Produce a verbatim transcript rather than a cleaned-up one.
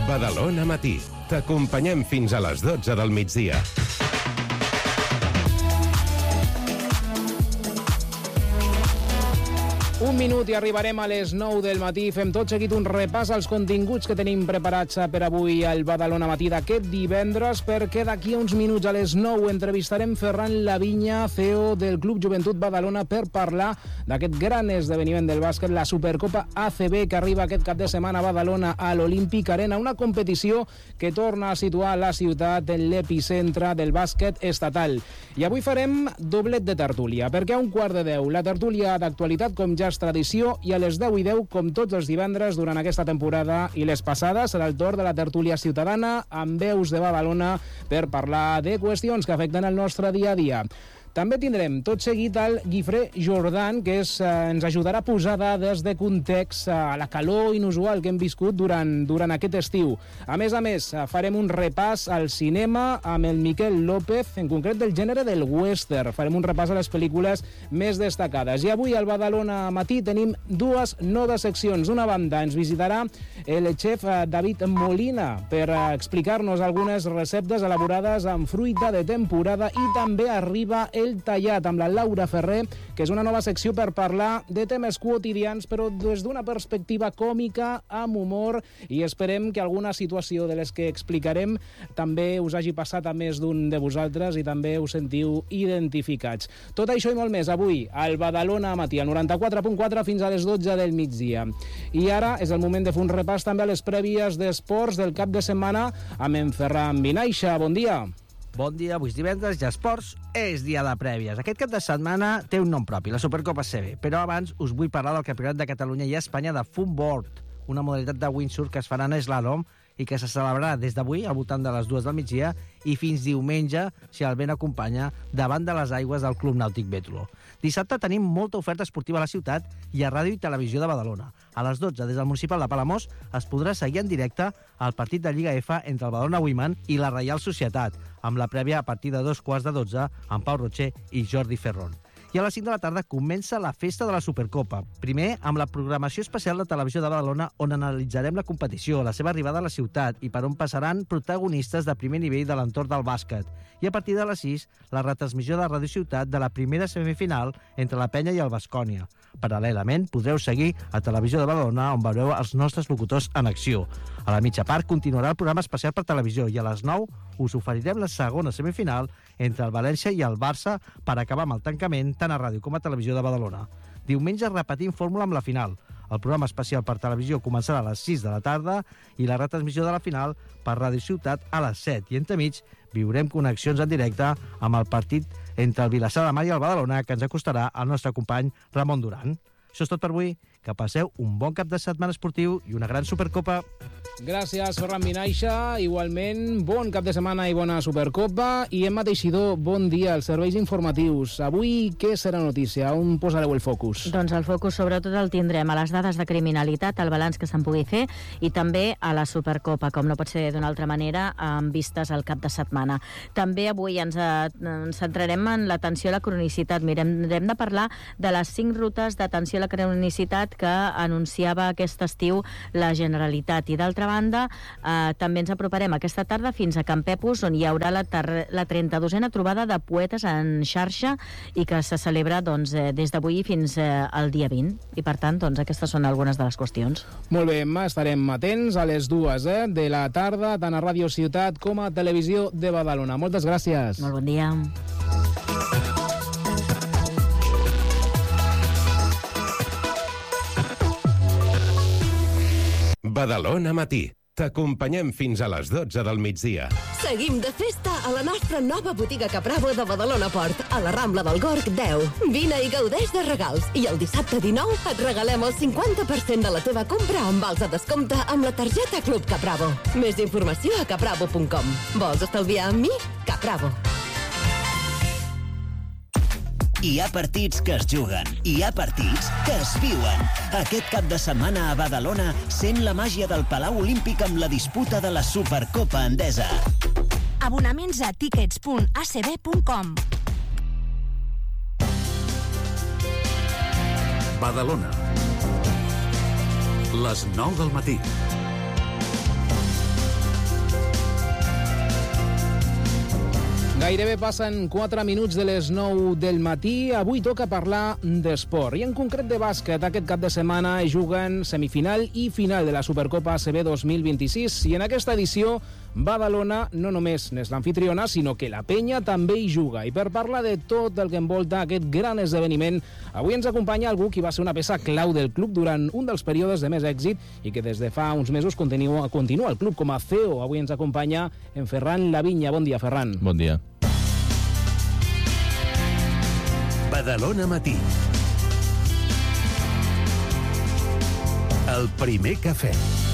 Badalona Matí. T'acompanyem fins a les dotze del migdia. Un minut i arribarem a les nou del matí. Fem tot seguit un repàs als continguts que tenim preparats per avui al Badalona Matí d'aquest divendres, perquè d'aquí a uns minuts a les nou entrevistarem Ferran Lavinya, C E O del Club Joventut Badalona, per parlar d'aquest gran esdeveniment del bàsquet, la Supercopa A C B, que arriba aquest cap de setmana a Badalona a l'Olímpic Arena, una competició que torna a situar la ciutat en l'epicentre del bàsquet estatal. I avui farem doblet de tertúlia, perquè a un quart de deu la tertúlia d'actualitat, com ja és tradició, i a les deu i deu, com tots els divendres durant aquesta temporada i les passades, serà el torn de la tertúlia ciutadana amb veus de Badalona per parlar de qüestions que afecten el nostre dia a dia. També tindrem tot seguit el Guifré Jordan, que és, eh, ens ajudarà a posar dades de context a la calor inusual que hem viscut durant, durant aquest estiu. A més a més, farem un repàs al cinema amb el Miquel López, en concret del gènere del western. Farem un repàs a les pel·lícules més destacades. I avui al Badalona Matí tenim dues noves seccions. D'una banda, ens visitarà el xef David Molina per explicar-nos algunes receptes elaborades amb fruita de temporada, i també arriba el El Tallat amb la Laura Ferrer, que és una nova secció per parlar de temes quotidians, però des d'una perspectiva còmica, amb humor, i esperem que alguna situació de les que explicarem també us hagi passat a més d'un de vosaltres i també us sentiu identificats. Tot això i molt més avui al Badalona Matí, al noranta-quatre punt quatre fins a les dotze del migdia. I ara és el moment de fer un repàs també a les prèvies d'esports del cap de setmana amb en Ferran Vinaixa. Bon dia. Bon dia, avui és divendres i esports és dia de prèvies. Aquest cap de setmana té un nom propi, la Supercopa C B, però abans us vull parlar del Campionat de Catalunya i Espanya de Footboard, una modalitat de windsurf que es farà en slalom i que se celebrarà des d'avui al voltant de les dues del migdia i fins diumenge, si el vent acompanya, davant de les aigües del Club Nàutic Bétolo. Dissabte tenim molta oferta esportiva a la ciutat i a Ràdio i Televisió de Badalona. A les dotze, des del municipal de Palamós, es podrà seguir en directe el partit de Lliga F entre el Badalona Women i la Reial Societat, amb la prèvia a partir de dos quarts de dotze amb Pau Rocher i Jordi Ferrón. I a les cinc de la tarda comença la festa de la Supercopa. Primer, amb la programació especial de Televisió de Badalona, on analitzarem la competició, la seva arribada a la ciutat i per on passaran protagonistes de primer nivell de l'entorn del bàsquet. I a partir de les sis, la retransmissió de Ràdio Ciutat de la primera semifinal entre la Penya i el Baskonia. Paral·lelament, podreu seguir a Televisió de Badalona, on veureu els nostres locutors en acció. A la mitja part continuarà el programa especial per televisió i a les nou us oferirem la segona semifinal entre el València i el Barça per acabar amb el tancament tant a ràdio com a Televisió de Badalona. Diumenge repetim fórmula amb la final. El programa especial per televisió començarà a les sis de la tarda i la retransmissió de la final per Ràdio Ciutat a les set. I entremig viurem connexions en directe amb el partit entre el Vilassar de Mar i el Badalona, que ens acostarà al nostre company Ramon Duran. Això és tot per avui. Que passeu un bon cap de setmana esportiu i una gran Supercopa. Gràcies, Ferran Vinaixa. Igualment, bon cap de setmana i bona Supercopa. I Emma Teixidor, bon dia, els serveis informatius. Avui què serà notícia? On posareu el focus? Doncs el focus sobretot el tindrem a les dades de criminalitat, al balanç que se'n pugui fer, i també a la Supercopa, com no pot ser d'una altra manera, amb vistes al cap de setmana. També avui ens, ens centrarem en l'atenció a la cronicitat. Mirem, hem de parlar de les cinc rutes d'atenció a la cronicitat que anunciava aquest estiu la Generalitat. I d'altra banda, eh, també ens aproparem aquesta tarda fins a Campepus, on hi haurà la, la trenta-dosena trobada de poetes en xarxa i que se celebra doncs, eh, des d'avui fins eh, al dia vint. I per tant, doncs, aquestes són algunes de les qüestions. Molt bé, Emma, estarem atents a les dues eh, de la tarda, tant a Ràdio Ciutat com a Televisió de Badalona. Moltes gràcies. Molt bon dia. Badalona Matí. T'acompanyem fins a les dotze del migdia. Seguim de festa a la nostra nova botiga Capravo de Badalona Port, a la Rambla del Gorg deu. Vine i gaudeix de regals. I el dissabte dinou et regalem el cinquanta per cent de la teva compra amb vals de descompte amb la targeta Club Capravo. Més informació a capravo punt com. Vols estalviar amb mi? Capravo. Hi ha partits que es juguen, hi ha partits que es viuen. Aquest cap de setmana a Badalona sent la màgia del Palau Olímpic amb la disputa de la Supercopa Endesa. Abonaments a tickets punt a c b punt com. Badalona. Les nou del matí. Gairebé passen quatre minuts de les nou del matí. Avui toca parlar d'esport, i en concret de bàsquet. Aquest cap de setmana juguen semifinal i final de la Supercopa A C B dos mil vint-i-sis, i en aquesta edició Badalona no només n'és l'anfitriona, sinó que la penya també hi juga. I per parlar de tot el que envolta aquest gran esdeveniment, avui ens acompanya algú que va ser una peça clau del club durant un dels períodes de més èxit i que des de fa uns mesos continua, continua el club com a C E O. Avui ens acompanya en Ferran Lavinya. Bon dia, Ferran. Bon dia. Badalona Matí. El primer cafè.